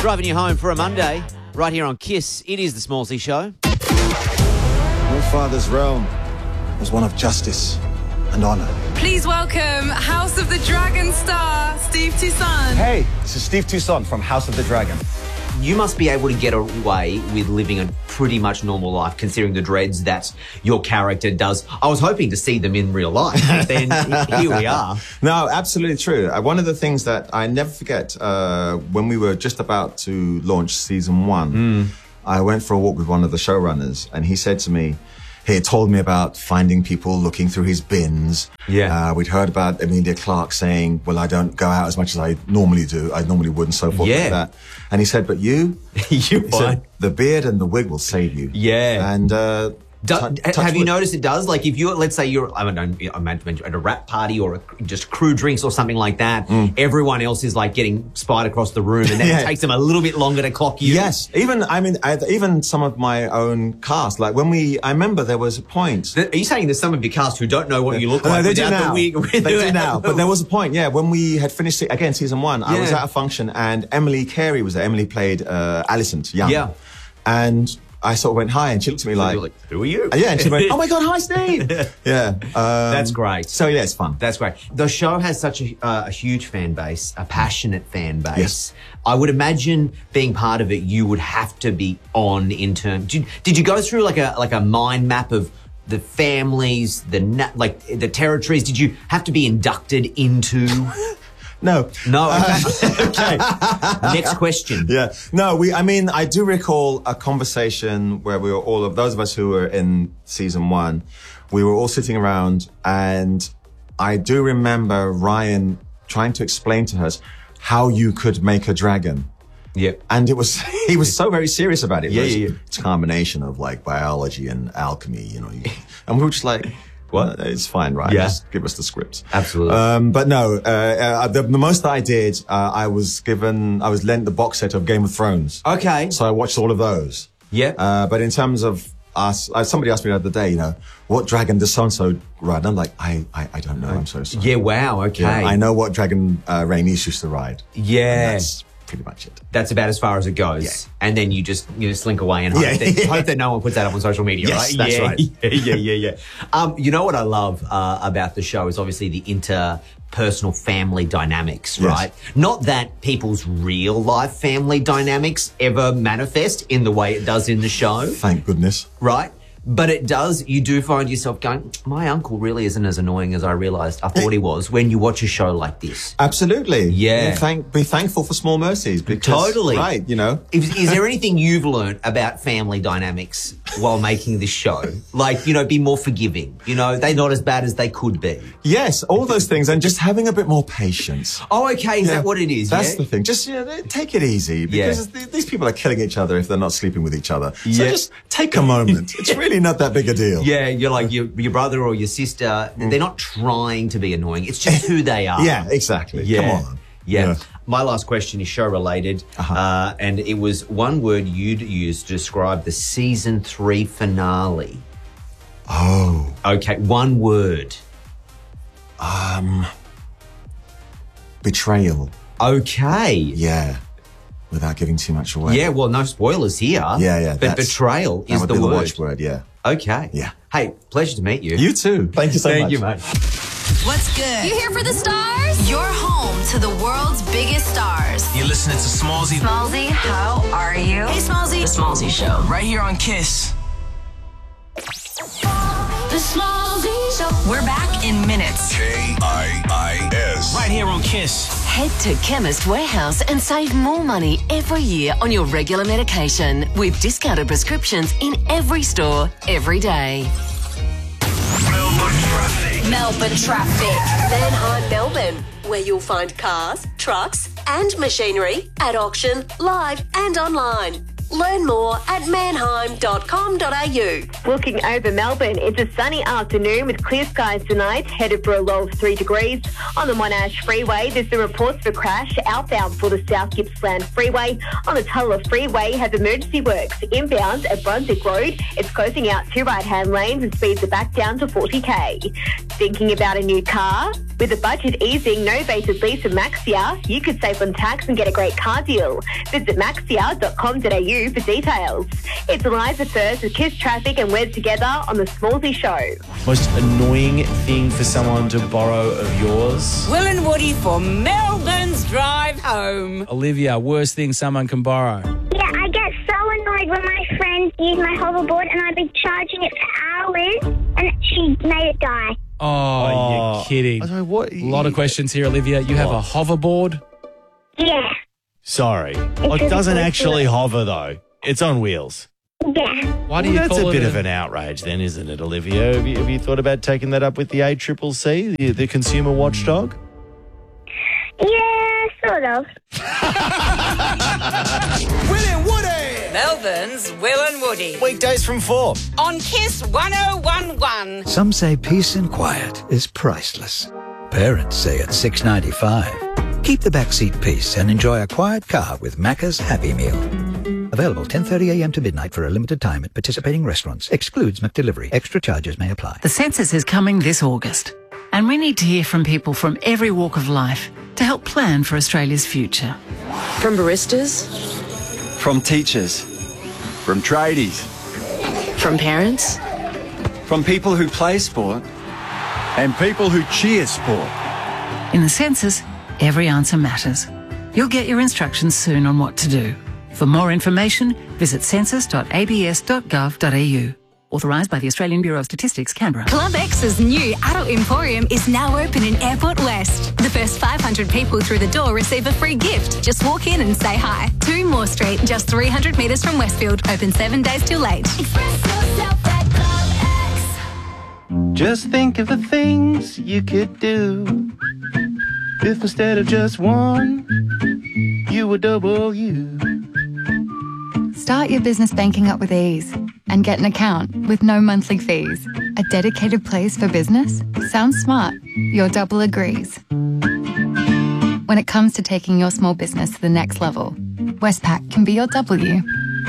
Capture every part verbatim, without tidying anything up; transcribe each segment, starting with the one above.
Driving you home for a Monday, right here on Kiss. It is the Smallsy Show. Your father's realm was one of justice and honour. Please welcome House of the Dragon star, Steve Toussaint. Hey, this is Steve Toussaint from House of the Dragon. You must be able to get away with living a pretty much normal life, considering the dreads that your character does. I was hoping to see them in real life, but then here we are. No, absolutely true. Uh, one of the things that I never forget, uh, when we were just about to launch season one, mm. I went for a walk with one of the showrunners, and he said to me, he had told me about finding people looking through his bins. Yeah. Uh, we'd heard about Emilia Clarke saying, well, I don't go out as much as I normally do. I normally would and so forth yeah. like that. And he said, but you, you he said, the beard and the wig will save you. Yeah. And, uh, Do, t- have you wood. noticed it does? Like if you're, let's say you're, I don't know, I'm at a rap party or a, just crew drinks or something like that, mm. everyone else is like getting spied across the room and then yeah. it takes them a little bit longer to clock you. Yes. Even, I mean, I, even some of my own cast, like when we, I remember there was a point. Are you saying there's some of your cast who don't know what you look no, like they without do now. the wig? They do now. But there was a point, yeah, when we had finished, again, season one, yeah. I was at a function and Emily Carey was there. Emily played uh, Alicent Young. Yeah. And I sort of went hi, and she looked at me like, like, "Who are you?" Yeah, and she went, "Oh my God, hi, Steve." yeah, um, that's great. So yeah, it's fun. That's great. The show has such a, uh, a huge fan base, a passionate fan base. Yes. I would imagine being part of it, you would have to be on in terms. Did, did you go through like a like a mind map of the families, the na- like the territories? Did you have to be inducted into? No. No. Okay. okay. Next question. Yeah. No, we, I mean, I do recall a conversation where we were all of those of us who were in season one, we were all sitting around and I do remember Ryan trying to explain to us how you could make a dragon. Yeah. And it was, he was so very serious about it. Yeah, it yeah, yeah. It's a combination of like biology and alchemy, you know, and we were just like, what? It's fine, right? Yeah. Just give us the scripts. Absolutely. Um, but no, uh, uh, the, the most that I did, uh, I was given, I was lent the box set of Game of Thrones. Okay. So I watched all of those. Yeah. Uh, but in terms of us, uh, somebody asked me the other day, you know, what dragon does so-and-so ride? And I'm like, I, I, I don't know. I'm so sorry. Yeah, wow. Okay. Yeah, I know what dragon uh, Rhaenys used to ride. Yeah. That's pretty much it. That's about as far as it goes. Yeah. And then you just, you know, slink away and hope, Yeah. that, hope that no one puts that up on social media, Yes, right? that's yeah, right. Yeah, yeah, yeah, yeah. Um, you know what I love uh, about the show is obviously the interpersonal family dynamics, Yes. right? Not that people's real life family dynamics ever manifest in the way it does in the show, Thank goodness. right? But it does, you do find yourself going, my uncle really isn't as annoying as I realised I thought he was when you watch a show like this. Absolutely. Yeah. And thank, be thankful for small mercies. Because, Totally. Right, you know. Is, is there anything you've learned about family dynamics while making this show? Like, you know, be more forgiving. You know, they're not as bad as they could be. Yes, all those things, and just having a bit more patience. Oh, okay. Is Yeah, that what it is? That's yeah? the thing. Just, you know, take it easy, because Yeah. th- these people are killing each other if they're not sleeping with each other. So Yeah. just take a moment. It's really not that big a deal. Yeah, you're like your, your brother or your sister. They're not trying to be annoying. It's just who they are. Yeah, exactly. Yeah. Come on. Yeah. Yeah. My last question is show related. Uh-huh. Uh, and it was one word you'd use to describe the season three finale. Oh. Okay, one word. Um. Betrayal. Okay. Yeah. Without giving too much away. Yeah, well, no spoilers here. Yeah, yeah. But that's- betrayal that is would the be word. the watchword, yeah. Okay. Yeah. Hey, pleasure to meet you. You too. Thank you so Thank much. you, mate. What's good? You here for the stars? You're home to the world's biggest stars. You're listening to Smallsy. Smallsy, how are you? Hey, Smallsy. The Smallsy Show. Right here on Kiss. The Smallsy Show. We're back in minutes. K I I S. Right here on Kiss. Head to Chemist Warehouse and save more money every year on your regular medication with discounted prescriptions in every store, every day. Melbourne traffic. Melbourne traffic. Manheim, Melbourne, where you'll find cars, trucks and machinery at auction, live and online. Learn more at mannheim dot com dot a u. Looking over Melbourne, it's a sunny afternoon with clear skies tonight, headed for a low of three degrees. On the Monash Freeway, there's the reports of a crash outbound for the South Gippsland Freeway. On the Tulla Freeway, has emergency works. Inbound at Brunswick Road, it's closing out two right-hand lanes and speeds are back down to forty k. Thinking about a new car? With the budget easing, novated lease of Maxia, you could save on tax and get a great car deal. Visit maxia dot com dot a u for details. It's Eliza First with Kiss Traffic and We're Together on the Smallsy Show. Most annoying thing for someone to borrow of yours? Will and Woody for Melbourne's drive home. Olivia, worst thing someone can borrow? Yeah, I get so annoyed when my friends use my hoverboard and I've been charging it for hours and she made it die. Oh, oh you're kidding. I what, a lot of questions here, Olivia. You have a hoverboard? Yeah. Sorry. Well, it doesn't actually hover, though. It's on wheels. Yeah. Why do you well, call That's a it bit a... of an outrage then, isn't it, Olivia? Have you, have you thought about taking that up with the A C C C, the, the consumer watchdog? Yeah, sort of. Will and Woody. Melbourne's Will and Woody. Weekdays from four. On Kiss one oh one one. Some say peace and quiet is priceless. Parents say it's six dollars ninety-five. Keep the backseat peace and enjoy a quiet car with Macca's Happy Meal. Available ten thirty a m to midnight for a limited time at participating restaurants. Excludes McDelivery. Extra charges may apply. The census is coming this August, and we need to hear from people from every walk of life to help plan for Australia's future. From baristas, from teachers, from tradies, from parents, from people who play sport, and people who cheer sport. In the census, every answer matters. You'll get your instructions soon on what to do. For more information, visit census dot a b s dot gov dot a u. Authorised by the Australian Bureau of Statistics, Canberra. Club X's new Adult Emporium is now open in Airport West. The first five hundred people through the door receive a free gift. Just walk in and say hi. two Moore Street, just three hundred metres from Westfield. Open seven days till late. Express yourself at Club X. Just think of the things you could do if instead of just one, you were double you. Start your business banking up with ease and get an account with no monthly fees. A dedicated place for business? Sounds smart. Your double agrees. When it comes to taking your small business to the next level, Westpac can be your W.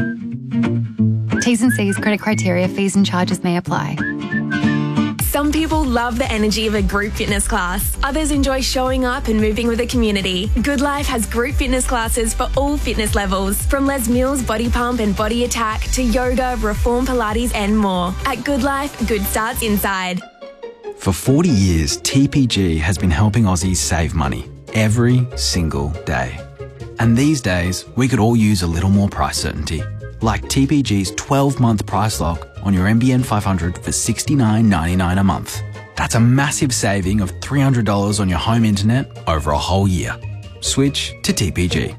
T's and C's, credit criteria, fees and charges may apply. Some people love the energy of a group fitness class. Others enjoy showing up and moving with the community. Good Life has group fitness classes for all fitness levels, from Les Mills Body Pump and Body Attack to yoga, Reform Pilates and more. At Good Life, good starts inside. For forty years, T P G has been helping Aussies save money every single day. And these days, we could all use a little more price certainty. Like T P G's twelve-month price lock on your M B N five hundred for sixty-nine ninety-nine a month. That's a massive saving of three hundred dollars on your home internet over a whole year. Switch to T P G.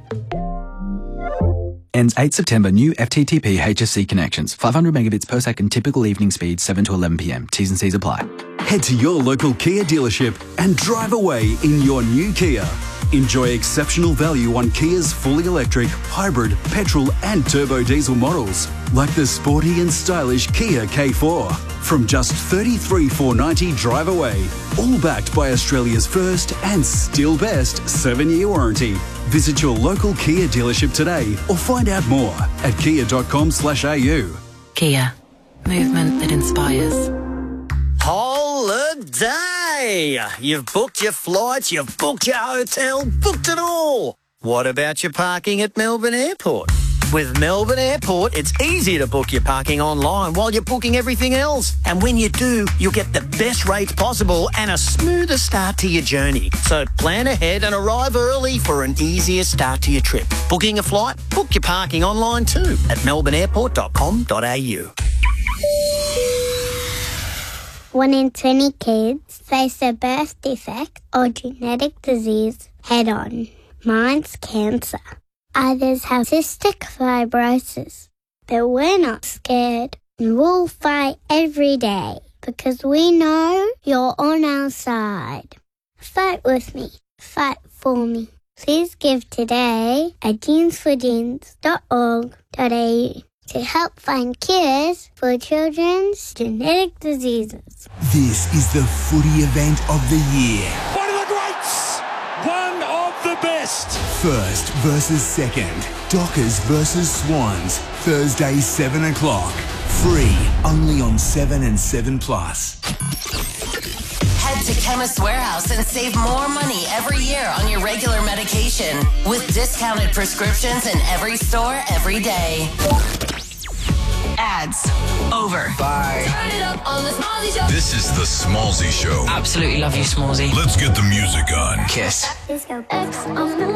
Ends eighth September. New F T T P H S C connections. five hundred megabits per second. Typical evening speed seven to eleven p m. T's and C's apply. Head to your local Kia dealership and drive away in your new Kia. Enjoy exceptional value on Kia's fully electric, hybrid, petrol and turbo diesel models, like the sporty and stylish Kia K four. From just thirty-three thousand four hundred ninety dollars drive away, all backed by Australia's first and still best seven-year warranty. Visit your local Kia dealership today or find out more at kia dot com slash a u. Kia. Movement that inspires. Holiday! You've booked your flights, you've booked your hotel, booked it all. What about your parking at Melbourne Airport? With Melbourne Airport, it's easy to book your parking online while you're booking everything else. And when you do, you'll get the best rates possible and a smoother start to your journey. So plan ahead and arrive early for an easier start to your trip. Booking a flight? Book your parking online too at melbourne airport dot com dot a u. One in twenty kids face a birth defect or genetic disease head-on. Mine's cancer. Others have cystic fibrosis. But we're not scared. And we'll fight every day because we know you're on our side. Fight with me. Fight for me. Please give today at jeans for jeans dot org dot a u to help find cures for children's genetic diseases. This is the footy event of the year. One of the greats! One of the best! First versus second. Dockers versus Swans. Thursday, seven o'clock. Free, only on seven and seven plus. Head to Chemist Warehouse and save more money every year on your regular medication with discounted prescriptions in every store every day. Ads over. Bye. Turn it up on the Smallzy Show. This is the Smallzy Show. Absolutely love you, Smallzy. Let's get the music on. Kiss. Let's go.